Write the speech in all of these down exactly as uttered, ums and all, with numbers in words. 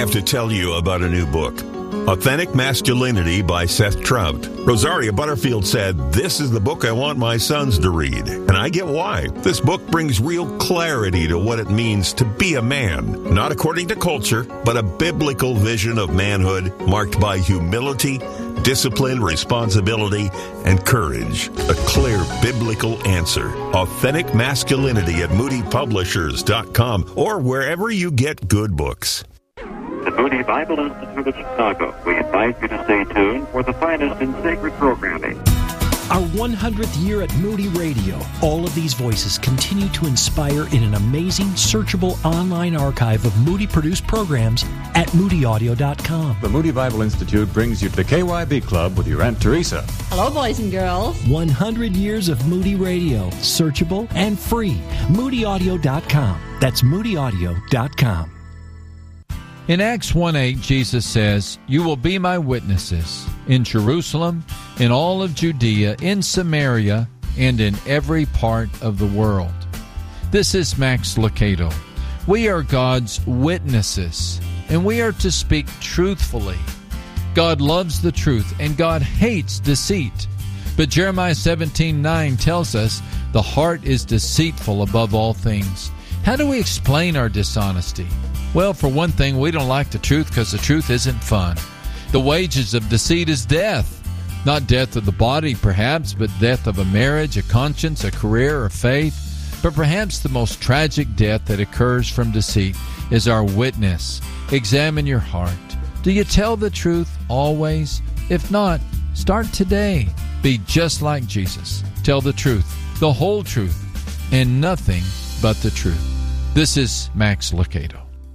have to tell you about a new book, Authentic Masculinity by Seth Trout. Rosaria Butterfield said, "This is the book I want my sons to read." And I get why. This book brings real clarity to what it means to be a man. Not according to culture, but a biblical vision of manhood marked by humility, discipline, responsibility, and courage. A clear biblical answer. Authentic Masculinity at moody publishers dot com or wherever you get good books. The Moody Bible Institute of Chicago. We invite you to stay tuned for the finest in sacred programming. Our one hundredth year at Moody Radio. All of these voices continue to inspire in an amazing, searchable online archive of Moody-produced programs at moody audio dot com. The Moody Bible Institute brings you to the K Y B Club with your Aunt Teresa. Hello, boys and girls. one hundred years of Moody Radio. Searchable and free. moody audio dot com. That's moody audio dot com. In Acts one eight, Jesus says, "You will be my witnesses in Jerusalem, in all of Judea, in Samaria, and in every part of the world." This is Max Lucado. We are God's witnesses, and we are to speak truthfully. God loves the truth, and God hates deceit. But Jeremiah seventeen nine tells us, "The heart is deceitful above all things." How do we explain our dishonesty? Well, for one thing, we don't like the truth because the truth isn't fun. The wages of deceit is death. Not death of the body, perhaps, but death of a marriage, a conscience, a career, or faith. But perhaps the most tragic death that occurs from deceit is our witness. Examine your heart. Do you tell the truth always? If not, start today. Be just like Jesus. Tell the truth, the whole truth, and nothing but the truth. This is Max Lucado.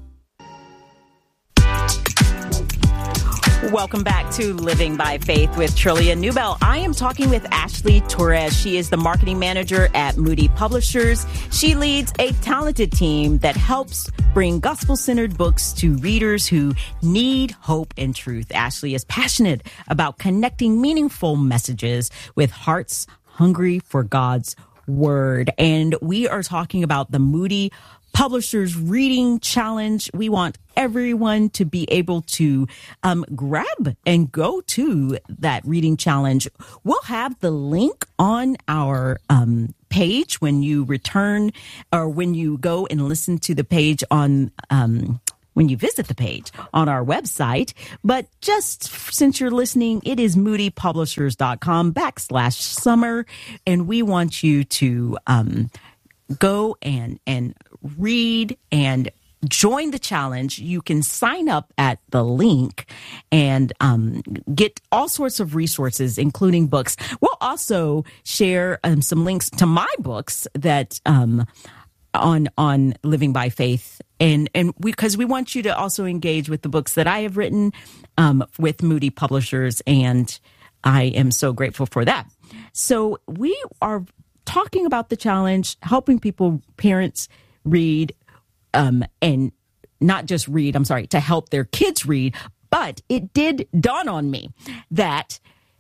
Welcome back to Living by Faith with Trillia Newbell. I am talking with Ashley Torres. She is the marketing manager at Moody Publishers. She leads a talented team that helps bring gospel-centered books to readers who need hope and truth. Ashley is passionate about connecting meaningful messages with hearts hungry for God's Word. And we are talking about the Moody Publishers Reading Challenge. We want everyone to be able to um, grab and go to that reading challenge. We'll have the link on our um, page when you return or when you go and listen to the page on um, when you visit the page on our website. But just since you're listening, it is moody publishers dot com backslash summer. And we want you to um, go and, and read and join the challenge. You can sign up at the link and um, get all sorts of resources, including books. We'll also share um, some links to my books that um, on on Living by Faith, and and we because we want you to also engage with the books that I have written um, with Moody Publishers, and I am so grateful for that. So we are talking about the challenge, helping people, parents, read, um, and not just read, I'm sorry, to help their kids read. But it did dawn on me that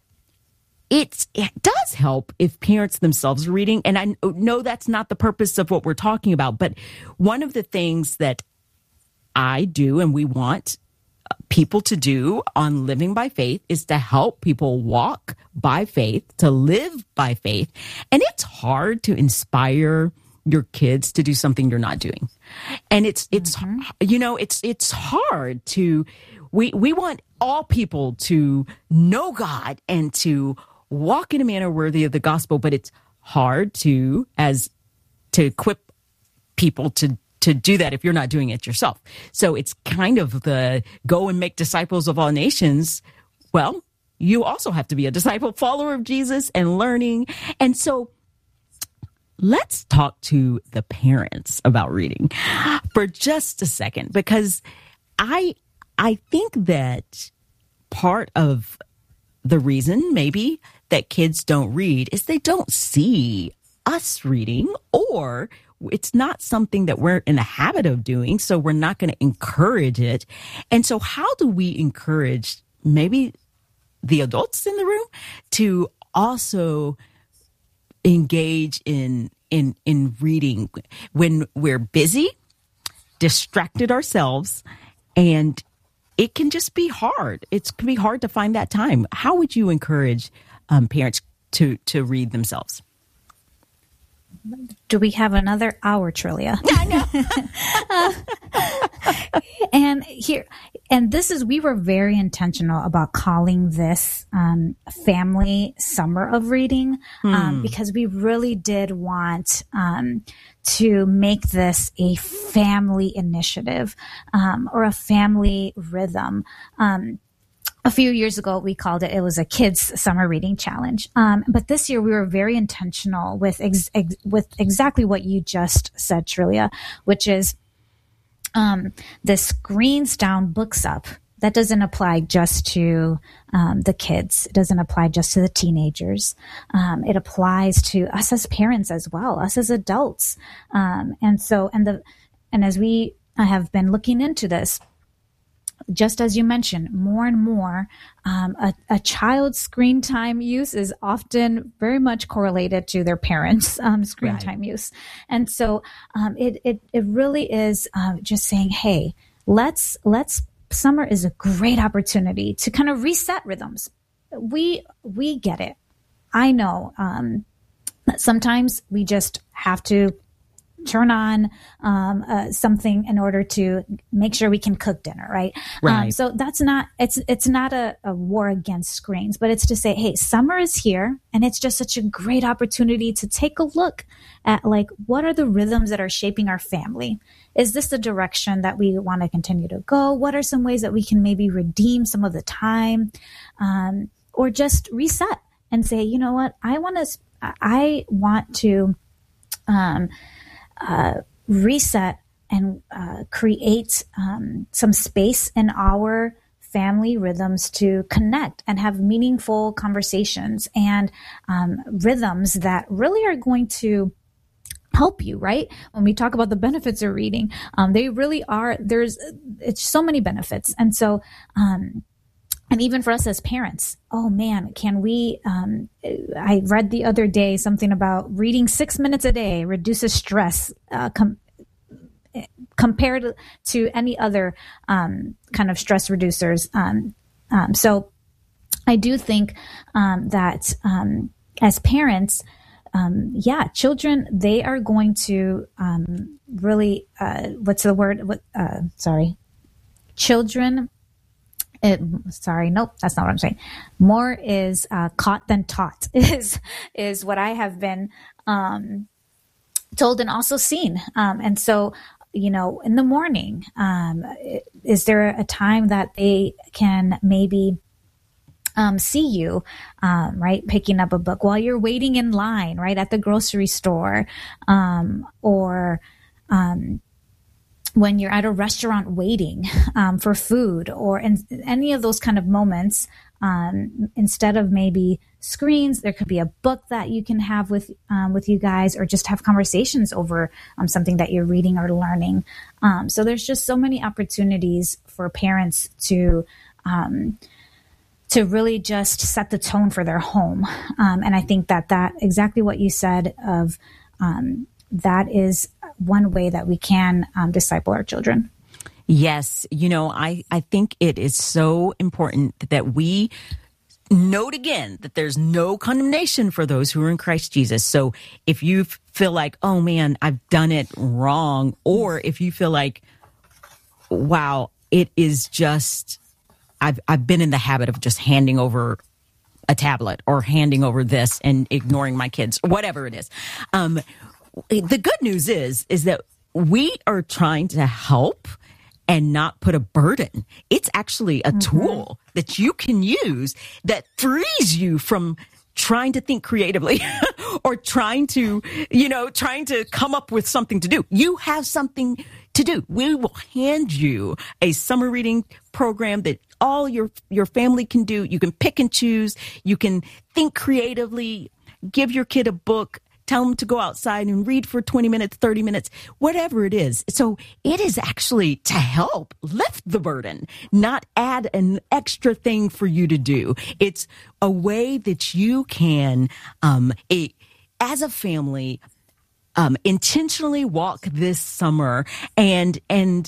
it's, it does help if parents themselves are reading. And I know that's not the purpose of what we're talking about. But one of the things that I do and we want people to do on Living by Faith is to help people walk by faith, to live by faith. And it's hard to inspire your kids to do something you're not doing. And it's, it's, mm-hmm. you know, it's, it's hard to, we, we want all people to know God and to walk in a manner worthy of the gospel, but it's hard to, as, to equip people to, to do that if you're not doing it yourself. So it's kind of the go and make disciples of all nations. Well, you also have to be a disciple, follower of Jesus and learning. And so let's talk to the parents about reading for just a second, because I I think that part of the reason maybe that kids don't read is they don't see us reading, or it's not something that we're in the habit of doing, so we're not going to encourage it. And so how do we encourage maybe the adults in the room to also engage in in in reading when we're busy, distracted ourselves, and it can just be hard. It can be hard to find that time. How would you encourage um, parents to, to read themselves? Do we have another hour, Trillia? I know. uh, and here, and this is, we were very intentional about calling this um, family summer of reading um, hmm. because we really did want um, to make this a family initiative um, or a family rhythm. Um, A few years ago, we called it, it was a kids summer reading challenge. Um, but this year we were very intentional with, ex, ex, with exactly what you just said, Trillia, which is, um, the screens down, books up. That doesn't apply just to, um, the kids. It doesn't apply just to the teenagers. Um, it applies to us as parents as well, us as adults. Um, and so, and the, and as we have been looking into this, just as you mentioned, more and more, um, a, a child's screen time use is often very much correlated to their parents' um, screen right. time use. And so um, it, it, it really is uh, just saying, hey, let's, let's, summer is a great opportunity to kind of reset rhythms. We, we get it. I know um, that sometimes we just have to turn on um, uh, something in order to make sure we can cook dinner, right? Right. Um, so that's not, it's it's not a, a war against screens, but it's to say, hey, summer is here, and it's just such a great opportunity to take a look at, like, what are the rhythms that are shaping our family? Is this the direction that we want to continue to go? What are some ways that we can maybe redeem some of the time, um, or just reset and say, you know what, I want to, I want to, um, Uh, reset and uh, create um, some space in our family rhythms to connect and have meaningful conversations and um, rhythms that really are going to help you, right? When we talk about the benefits of reading, um, they really are, there's, it's so many benefits. And so, um, and even for us as parents, oh man, can we, um, I read the other day something about reading six minutes a day reduces stress, uh, com- compared to any other, um, kind of stress reducers. Um, um, so I do think, um, that, um, as parents, um, yeah, children, they are going to, um, really, uh, what's the word? What, uh, sorry, children, It, sorry, nope, that's not what I'm saying. More is uh, caught than taught is is what I have been um, told and also seen. Um, and so, you know, in the morning, um, is there a time that they can maybe um, see you, um, right, picking up a book while you're waiting in line, right, at the grocery store, um, or um when you're at a restaurant waiting um, for food, or in any of those kind of moments, um, instead of maybe screens, there could be a book that you can have with um, with you guys, or just have conversations over um, something that you're reading or learning. Um, so there's just so many opportunities for parents to um, to really just set the tone for their home. Um, and I think that that exactly what you said of um, that is one way that we can um, disciple our children. Yes. You know, I, I think it is so important that we note again that there's no condemnation for those who are in Christ Jesus. So if you feel like, oh man, I've done it wrong, or if you feel like, wow, it is just, I've, I've been in the habit of just handing over a tablet or handing over this and ignoring my kids, whatever it is. Um, The good news is, is that we are trying to help and not put a burden. It's actually a mm-hmm. tool that you can use that frees you from trying to think creatively or trying to, you know, trying to come up with something to do. You have something to do. We will hand you a summer reading program that all your, your family can do. You can pick and choose. You can think creatively, give your kid a book. Tell them to go outside and read for twenty minutes, thirty minutes, whatever it is. So it is actually to help lift the burden, not add an extra thing for you to do. It's a way that you can, um, a, as a family, um, intentionally walk this summer and, and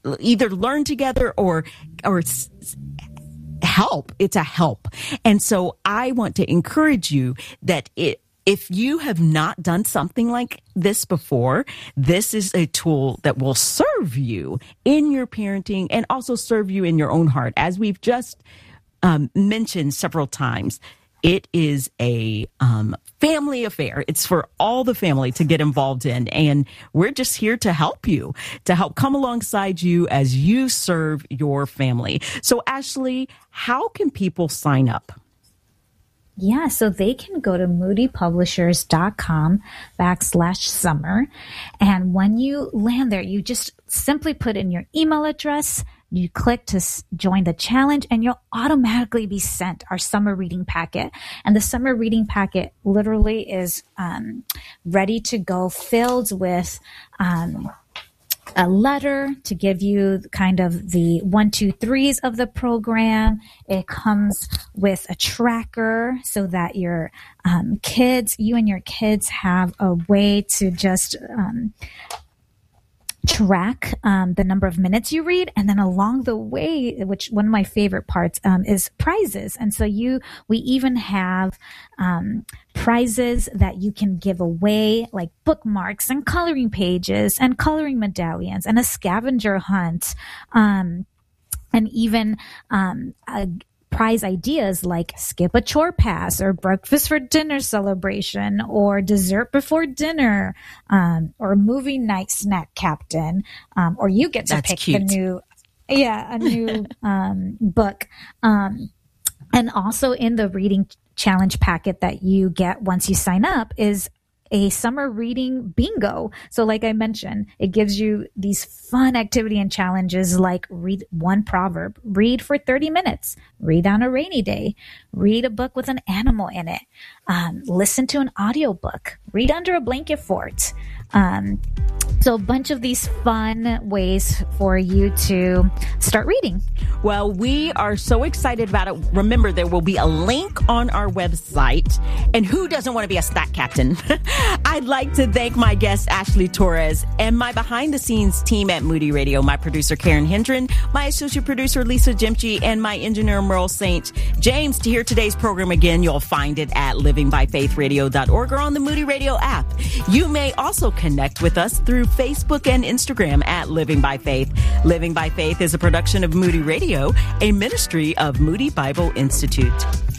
either learn together or, or help. It's a help. And so I want to encourage you that it, if you have not done something like this before, this is a tool that will serve you in your parenting and also serve you in your own heart. As we've just um, mentioned several times, it is a um, family affair. It's for all the family to get involved in. And we're just here to help you, to help come alongside you as you serve your family. So, Ashley, how can people sign up? Yeah, so they can go to moodypublishers.com backslash summer. And when you land there, you just simply put in your email address, you click to s- join the challenge, and you'll automatically be sent our summer reading packet. And the summer reading packet literally is um, ready to go, filled with um, a letter to give you kind of the one, two, threes of the program. It comes with a tracker so that your um, kids, you and your kids have a way to just um, track um, the number of minutes you read. And then along the way, which one of my favorite parts um, is prizes. And so you, we even have um, prizes that you can give away, like bookmarks and coloring pages and coloring medallions and a scavenger hunt, um, and even um, a prize ideas like skip a chore pass or breakfast for dinner celebration or dessert before dinner, um, or movie night snack captain, um, or you get to That's pick cute. the new, yeah, a new um, book. Um, and also in the reading challenge packet that you get once you sign up is a summer reading bingo. So like I mentioned, it gives you these fun activity and challenges like read one proverb, read for thirty minutes, read on a rainy day, read a book with an animal in it, um, listen to an audiobook, read under a blanket fort. Um, so a bunch of these fun ways for you to start reading. Well, we are so excited about it. Remember, there will be a link on our website. And who doesn't want to be a snack captain? I'd like to thank my guest, Ashley Torres, and my behind-the-scenes team at Moody Radio, my producer, Karen Hendren, my associate producer, Lisa Jimchi, and my engineer, Merle Saint James. To hear today's program again, you'll find it at living by faith radio dot org or on the Moody Radio app. You may also connect with us through Facebook and Instagram at Living by Faith. Living by Faith is a production of Moody Radio, a ministry of Moody Bible Institute.